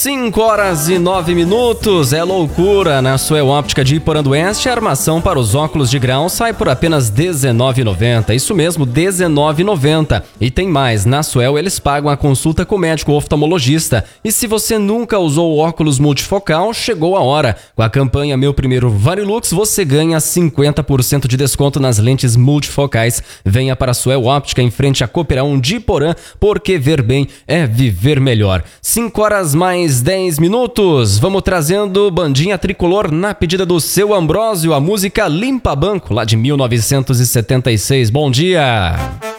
5h09. É loucura. Na Suel Óptica de Iporã do Oeste, a armação para os óculos de grau sai por apenas R$19,90. Isso mesmo, R$19,90. E tem mais, na Suel eles pagam a consulta com o médico oftalmologista. E se você nunca usou óculos multifocal, chegou a hora. Com a campanha Meu Primeiro Varilux, você ganha 50% de desconto nas lentes multifocais. Venha para a Suel Óptica em frente à Cooperão de Iporã, porque ver bem é viver melhor. 5h mais 10. Vamos trazendo bandinha tricolor na pedida do Seu Ambrósio, a música Limpa Banco, lá de 1976. Bom dia!